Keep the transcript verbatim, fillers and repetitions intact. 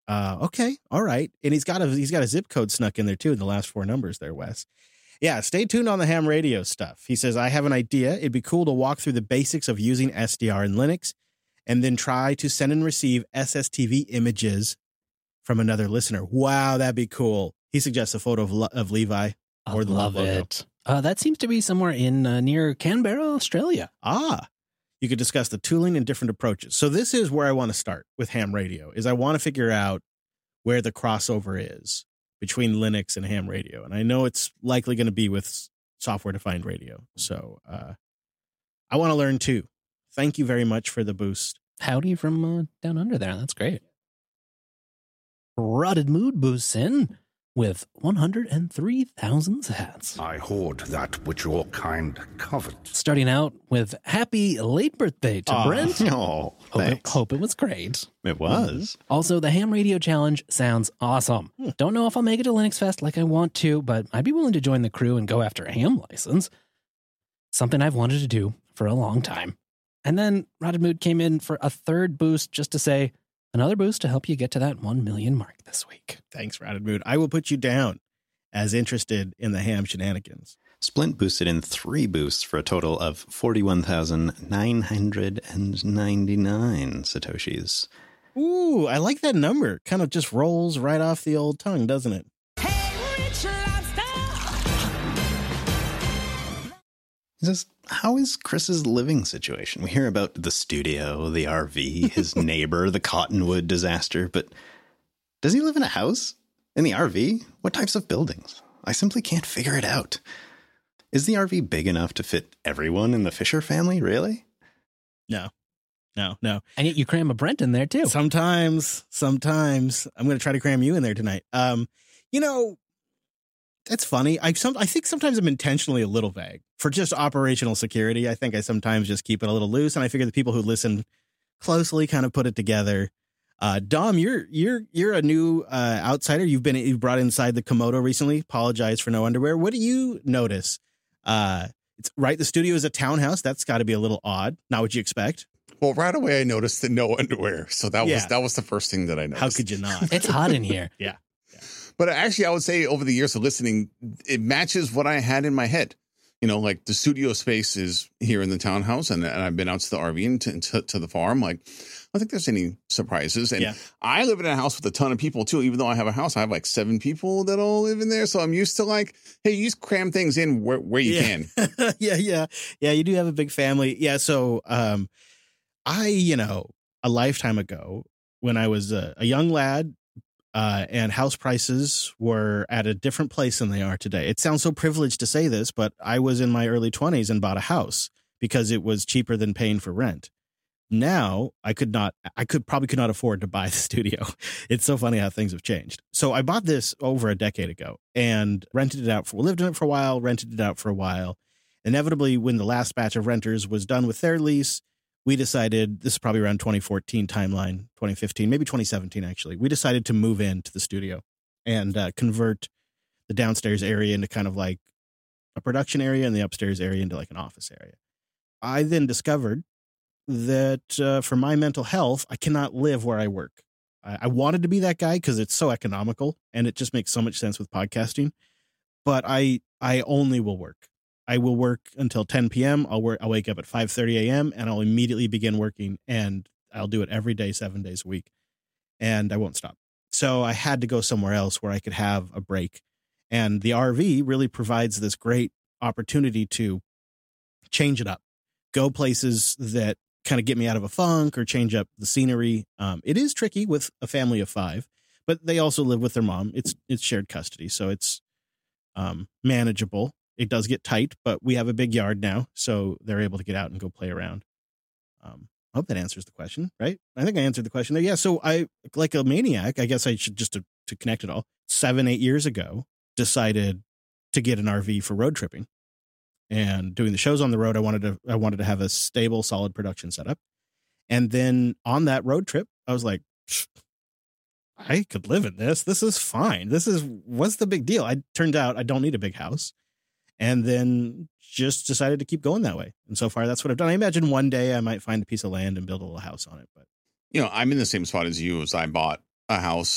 Uh, okay. All right. And he's got a he's got a zip code snuck in there too in the last four numbers there, Wes. Yeah, stay tuned on the ham radio stuff. He says, I have an idea. It'd be cool to walk through the basics of using S D R in Linux and then try to send and receive S S T V images from another listener. Wow, that'd be cool. He suggests a photo of, Le- of Levi. I or the love logo. it. Uh, that seems to be somewhere in uh, near Canberra, Australia. Ah, you could discuss the tooling and different approaches. So this is where I want to start with ham radio, is I want to figure out where the crossover is between Linux and ham radio. And I know it's likely going to be with software-defined radio. So uh, I want to learn too. Thank you very much for the boost. Howdy from uh, down under there. That's great. Rotted Mood boosts in with one hundred three thousand sats. I hoard that which your kind covet. Starting out with happy late birthday to Aw. Brent. Oh, Hope it, thanks. hope it was great. It was. Also, the Ham Radio Challenge sounds awesome. Hmm. Don't know if I'll make it to Linux Fest like I want to, but I'd be willing to join the crew and go after a ham license. Something I've wanted to do for a long time. And then Rotted Mood came in for a third boost just to say, another boost to help you get to that one million mark this week. Thanks, Rotted Mood. I will put you down as interested in the ham shenanigans. Splint boosted in three boosts for a total of forty-one thousand nine hundred ninety-nine Satoshis. Ooh, I like that number. Kind of just rolls right off the old tongue, doesn't it? He says, how is Chris's living situation? We hear about the studio, the R V, his neighbor, the Cottonwood disaster, but does he live in a house? In the R V? What types of buildings? I simply can't figure it out. Is the R V big enough to fit everyone in the Fisher family, really? No, no, no. And yet you cram a Brent in there too. Sometimes, sometimes I'm going to try to cram you in there tonight. Um, you know, that's funny. I some I think sometimes I'm intentionally a little vague for just operational security. I think I sometimes just keep it a little loose, and I figure the people who listen closely kind of put it together. Uh, Dom, you're you're you're a new uh, outsider. You've been you've brought inside the Komodo recently. Apologize for no underwear. What do you notice? Uh, it's right. The studio is a townhouse. That's got to be a little odd. Not what you expect. Well, right away I noticed the no underwear, so that Yeah. was that was the first thing that I noticed. How could you not? It's hot in here. Yeah. But actually, I would say over the years of listening, it matches what I had in my head. You know, like the studio space is here in the townhouse, and, and I've been out to the R V and to, to, to the farm. Like, I don't think there's any surprises. And Yeah. I live in a house with a ton of people, too. Even though I have a house, I have like seven people that all live in there. So I'm used to like, hey, you just cram things in where, where you yeah. can. yeah, yeah. Yeah, you do have a big family. Yeah, so um, I, you know, a lifetime ago when I was a, a young lad, Uh, and house prices were at a different place than they are today. It sounds so privileged to say this, but I was in my early twenties and bought a house because it was cheaper than paying for rent. Now I could not, I could probably could not afford to buy the studio. It's so funny how things have changed. So I bought this over a decade ago and rented it out for, lived in it for a while, rented it out for a while. Inevitably, when the last batch of renters was done with their lease, we decided, this is probably around twenty fourteen timeline, twenty fifteen, maybe twenty seventeen, actually. We decided to move into the studio and uh, convert the downstairs area into kind of like a production area and the upstairs area into like an office area. I then discovered that uh, for my mental health, I cannot live where I work. I, I wanted to be that guy because it's so economical and it just makes so much sense with podcasting. But I I only will work. I will work until ten p.m. I'll work. I'll wake up at five thirty a.m. and I'll immediately begin working, and I'll do it every day, seven days a week, and I won't stop. So I had to go somewhere else where I could have a break, and the R V really provides this great opportunity to change it up, go places that kind of get me out of a funk or change up the scenery. Um, it is tricky with a family of five, but they also live with their mom. It's it's shared custody, so it's um, manageable. It does get tight, but we have a big yard now, so they're able to get out and go play around. Um, I hope that answers the question, right? I think I answered the question there. Yeah, so I, like a maniac, I guess I should just to, to connect it all, seven, eight years ago, decided to get an R V for road tripping. And doing the shows on the road, I wanted to I wanted to have a stable, solid production setup. And then on that road trip, I was like, I could live in this. This is fine. This is, what's the big deal? I turned out I don't need a big house. And then just decided to keep going that way. And so far, that's what I've done. I imagine one day I might find a piece of land and build a little house on it. But You know, I'm in the same spot as you as I bought a house